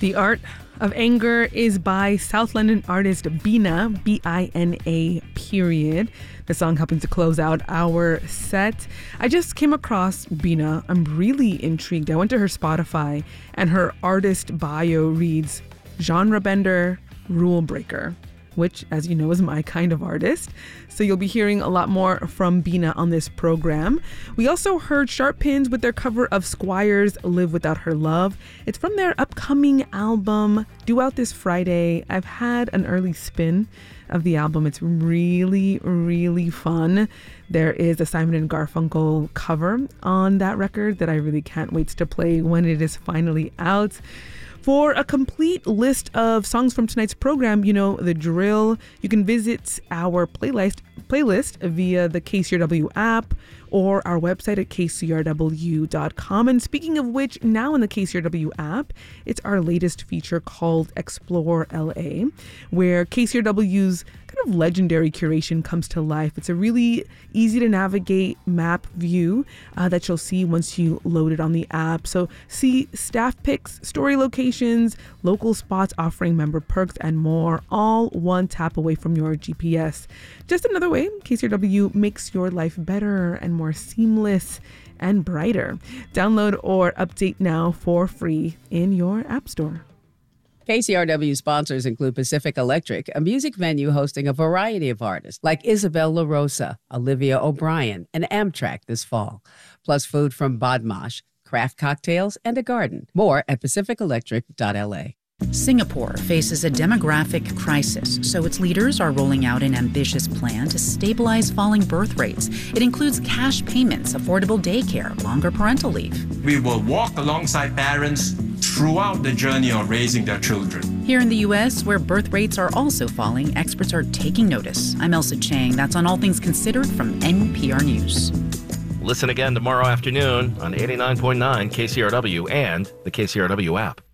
The Art of Anger is by South London artist Bina, B-I-N-A, period. The song helping to close out our set. I just came across Bina. I'm really intrigued. I went to her Spotify and her artist bio reads genre bender, rule breaker, which, as you know, is my kind of artist. So you'll be hearing a lot more from Bina on this program. We also heard Sharp Pins with their cover of Squire's Live Without Her Love. It's from their upcoming album, due out this Friday. I've had an early spin of the album. It's really, really fun. There is a Simon & Garfunkel cover on that record that I really can't wait to play when it is finally out. For a complete list of songs from tonight's program, you know the drill. You can visit our playlist via the KCRW app or our website at kcrw.com. And speaking of which, now in the KCRW app, it's our latest feature called Explore LA, where KCRW's kind of legendary curation comes to life. It's a really easy to navigate map view that you'll see once you load it on the app. So see staff picks, story locations, local spots offering member perks, and more, all one tap away from your GPS. Just another way KCRW makes your life better and more seamless and brighter. Download or update now for free in your app store. KCRW sponsors include Pacific Electric, a music venue hosting a variety of artists like Isabel La Rosa, Olivia O'Brien, and Amtrak this fall, plus food from Badmash, craft cocktails, and a garden. More at pacificelectric.la. Singapore faces a demographic crisis, so its leaders are rolling out an ambitious plan to stabilize falling birth rates. It includes cash payments, affordable daycare, longer parental leave. We will walk alongside parents throughout the journey of raising their children. Here in the U.S., where birth rates are also falling, experts are taking notice. I'm Elsa Chang. That's on All Things Considered from NPR News. Listen again tomorrow afternoon on 89.9 KCRW and the KCRW app.